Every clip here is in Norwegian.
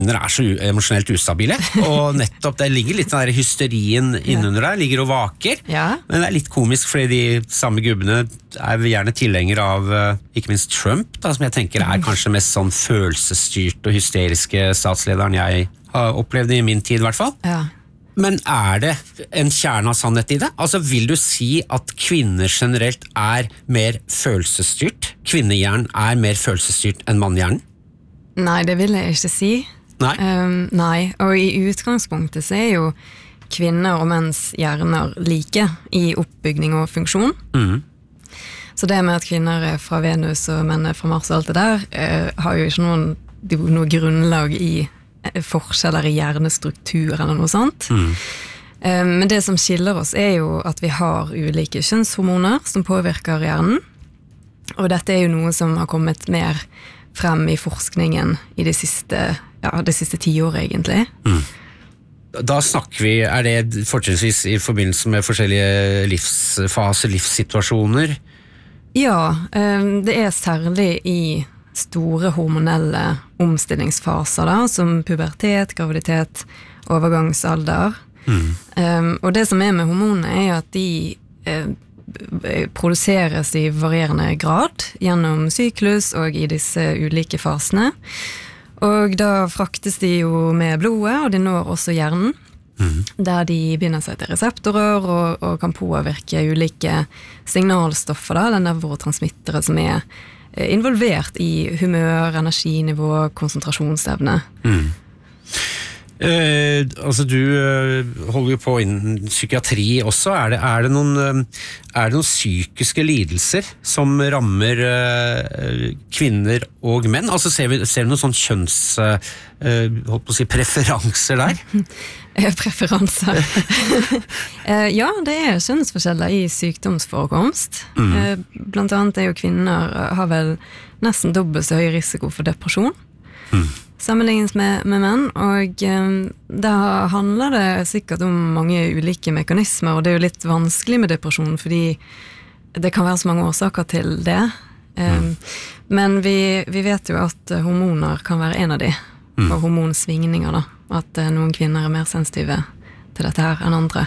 kvinner så emosjonelt ustabile, og nettopp det ligger litt den der hysterien innunder der, ligger og vaker, men det litt komisk fordi de samme gubbene gjerne tilhenger av ikke minst Trump, da, som jeg tenker kanskje mest sånn følelsesstyrt og hysteriske statslederen jeg har opplevd i min tid i hvert fall. Men det en kjerne av sannhet i det? Altså vil du si at kvinner generelt mer følelsesstyrt? Kvinnehjernen mer følelsesstyrt enn mannhjernen? Nei, det vil jeg ikke si. Nei, og i utgangspunktet så jo kvinner og menns hjerner like i oppbygning og funksjon. Så det med at kvinner fra Venus og menn fra Mars og alt det der, har jo ikke noe grunnlag i forskjeller i hjernestruktur eller noe sånt. Men det som skiller oss jo at vi har ulike kjønnshormoner som påvirker hjernen, og dette jo noe som har kommet mer frem i forskningen i det siste 10 år egentlig. Da snakker vi, det fortrinnsvis i forbindelse med forskjellige livsfaser, livssituasjoner? Ja, det særlig i store hormonelle omstillingsfaser da, som pubertet, graviditet, overgangsalder. Og det som med hormonene at de produseres i varierende grad gjennom syklus og i disse ulike fasene. Og da fraktes de jo med blodet, og de når også hjernen, der de binder seg til reseptorer og kan påvirke ulike signalstoffer, da, nevrotransmittere som involvert i humør, energinivå, konsentrasjonsevne. Altså du holder jo på innen psykiatri også. Er det noen psykiske lidelser som rammer kvinner og menn? Altså ser vi noen sånn preferanser der? Preferanser. Ja, det kjønnsforskjeller i sykdomsforekomst. Blant annet jo kvinner har vel nesten dobbelt så høy risiko for depresjon. Sammenlignes med menn, og da handler det sikkert om mange ulike mekanismer, og det jo litt vanskelig med depresjon, fordi det kan være så mange årsaker til det. Men vi vet jo at hormoner kan være en av de, og hormonsvingninger da, at noen kvinner mer sensitive til dette her enn andre.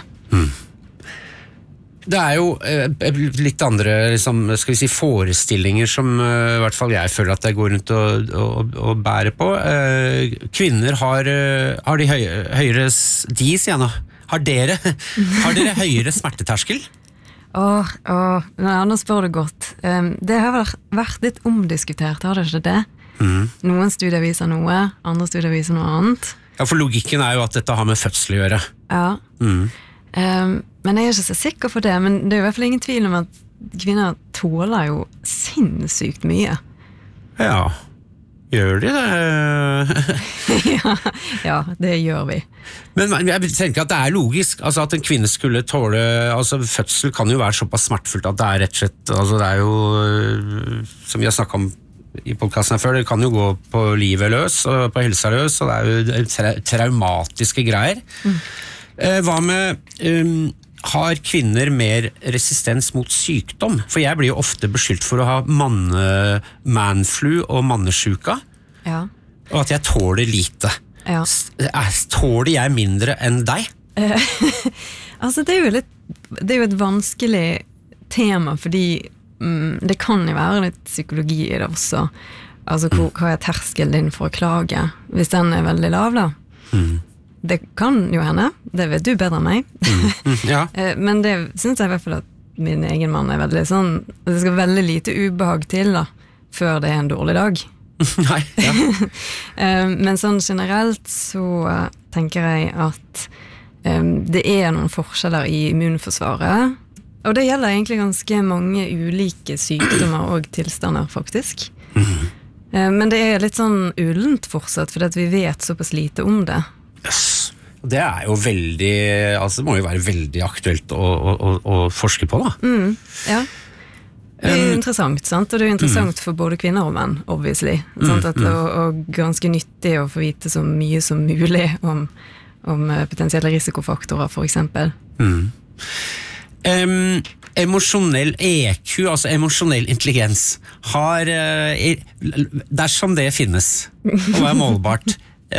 Det jo litt andre liksom, skal vi si, forestillinger som i hvert fall jeg føler at jeg går rundt og bærer på. Kvinner har de høyere har dere høyere smerteterskel? Nå spør du godt. Det har vært litt omdiskutert, har det ikke det? Noen studier viser noe, andre studier viser noe annet. Ja, for logikken jo at dette har med fødsel å gjøre. Ja. Men jeg ikke så sikker for det, men det jo i hvert fall ingen tvil om at kvinner tåler jo sinnssykt mye. Ja, gjør de det? Ja, det gjør vi. Men jeg tenker at det logisk, altså at en kvinne skulle tåle, altså fødsel kan jo være såpass smertefullt at det rett og slett, altså det jo, som vi har snakket om i podcasten her før, det kan jo gå på livet løs og på helsa løs, og det jo traumatiske greier. Hva med har kvinner mer resistens mot sykdom? For jeg blir jo ofte beskyldt for å ha manflu og mannesjuka, og at jeg tåler lite. Tåler jeg mindre enn deg? Altså det jo et vanskelig tema, fordi det kan jo være litt psykologi i det også. Altså hva terskelen din for å klage, hvis den veldig lav da? Det kan jo hende, det vet du bedre enn meg. Men det synes jeg i hvert fall at min egen mann veldig sånn, det skal veldig lite ubehag til da, før det en dårlig dag. Men sånn generelt så tenker jeg at det noen forskjeller i immunforsvaret, og det gjelder egentlig ganske mange ulike sykdommer og tilstander faktisk. Men det litt sånn ullent fortsatt, fordi at vi vet såpass lite om det. Det jo veldig, altså det må jo være veldig aktuelt å forske på da. Ja. Det jo interessant, sant? Og det jo interessant for både kvinner og menn, obviously. Sant? Og ganske nyttig å få vite så mye som mulig om potensielle risikofaktorer, for eksempel. Emosjonell EQ, altså emosjonell intelligens, dersom det finnes, og målbart,